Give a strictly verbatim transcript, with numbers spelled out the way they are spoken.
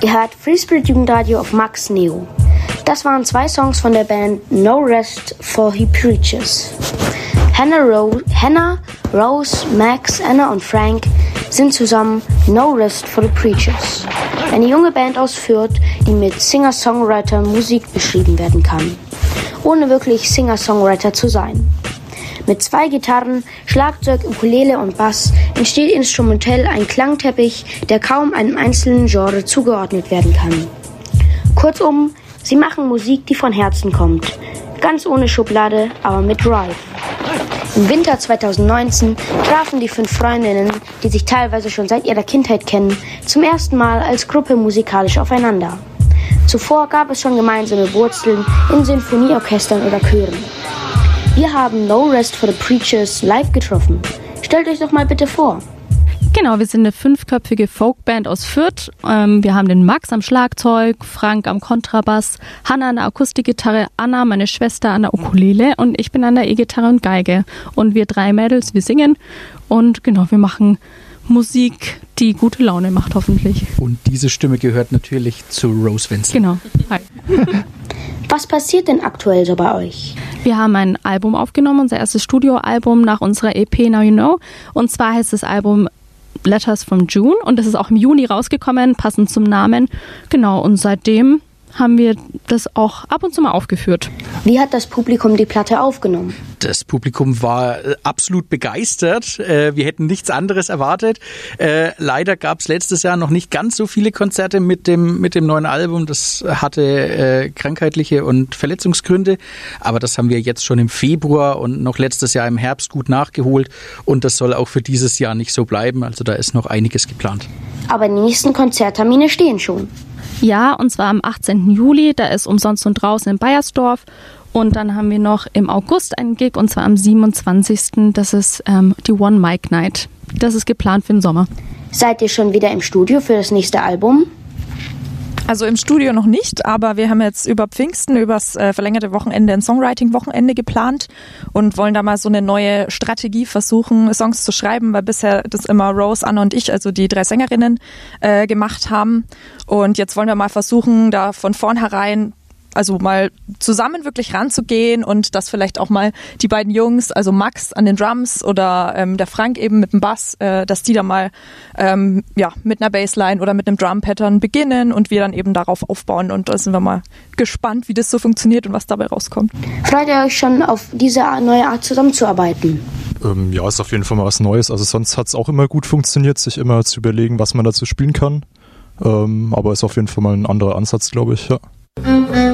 Ihr hört Free Spirit Jugendradio auf Max Neo. Das waren zwei Songs von der Band No Rest for He Preaches. Hannah, Ro- Hannah, Rose, Max, Anna und Frank sind zusammen No Rest for the Preachers. Eine junge Band aus Fürth, die mit Singer-Songwriter Musik beschrieben werden kann, ohne wirklich Singer-Songwriter zu sein. Mit zwei Gitarren, Schlagzeug, Ukulele und Bass entsteht instrumentell ein Klangteppich, der kaum einem einzelnen Genre zugeordnet werden kann. Kurzum, sie machen Musik, die von Herzen kommt. Ganz ohne Schublade, aber mit Drive. Im Winter zweitausendneunzehn trafen die fünf Freundinnen, die sich teilweise schon seit ihrer Kindheit kennen, zum ersten Mal als Gruppe musikalisch aufeinander. Zuvor gab es schon gemeinsame Wurzeln in Sinfonieorchestern oder Chören. Wir haben No Rest for the Preachers live getroffen. Stellt euch doch mal bitte vor. Genau, wir sind eine fünfköpfige Folkband aus Fürth. Ähm, wir haben den Max am Schlagzeug, Frank am Kontrabass, Hannah an der Akustikgitarre, Anna, meine Schwester, an der Ukulele und ich bin an der E-Gitarre und Geige. Und wir drei Mädels, wir singen und genau, wir machen Musik, die gute Laune macht hoffentlich. Und diese Stimme gehört natürlich zu Rose Wenzel. Genau. Hi. Was passiert denn aktuell so bei euch? Wir haben ein Album aufgenommen, unser erstes Studioalbum nach unserer E P Now You Know. Und zwar heißt das Album Letters from June und das ist auch im Juni rausgekommen, passend zum Namen. Genau, und seitdem haben wir das auch ab und zu mal aufgeführt. Wie hat das Publikum die Platte aufgenommen? Das Publikum war absolut begeistert. Wir hätten nichts anderes erwartet. Leider gab es letztes Jahr noch nicht ganz so viele Konzerte mit dem, mit dem neuen Album. Das hatte krankheitliche und Verletzungsgründe. Aber das haben wir jetzt schon im Februar und noch letztes Jahr im Herbst gut nachgeholt. Und das soll auch für dieses Jahr nicht so bleiben. Also da ist noch einiges geplant. Aber die nächsten Konzerttermine stehen schon. Ja, und zwar am achtzehnten Juli, da ist umsonst und draußen in Baiersdorf. Und dann haben wir noch im August einen Gig und zwar am siebenundzwanzigsten Das ist ähm, die One Mic Night. Das ist geplant für den Sommer. Seid ihr schon wieder im Studio für das nächste Album? Also im Studio noch nicht, aber wir haben jetzt über Pfingsten, übers äh, verlängerte Wochenende ein Songwriting-Wochenende geplant und wollen da mal so eine neue Strategie versuchen, Songs zu schreiben, weil bisher das immer Rose, Anna und ich, also die drei Sängerinnen, äh, gemacht haben. Und jetzt wollen wir mal versuchen, da von vornherein also mal zusammen wirklich ranzugehen und dass vielleicht auch mal die beiden Jungs, also Max an den Drums oder ähm, der Frank eben mit dem Bass, äh, dass die da mal ähm, ja, mit einer Bassline oder mit einem Drum-Pattern beginnen und wir dann eben darauf aufbauen und da sind wir mal gespannt, wie das so funktioniert und was dabei rauskommt. Freut ihr euch schon auf diese neue Art zusammenzuarbeiten? Ähm, ja, ist auf jeden Fall mal was Neues. Also sonst hat es auch immer gut funktioniert, sich immer zu überlegen, was man dazu spielen kann. Ähm, aber ist auf jeden Fall mal ein anderer Ansatz, glaube ich, ja.